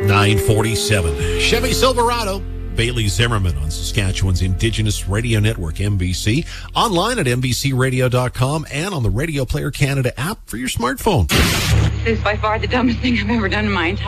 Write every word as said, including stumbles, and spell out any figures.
nine forty-seven. Chevy Silverado. Bailey Zimmerman on Saskatchewan's Indigenous Radio Network, M B C. Online at M B C radio dot com and on the Radio Player Canada app for your smartphone. This is by far the dumbest thing I've ever done in my entire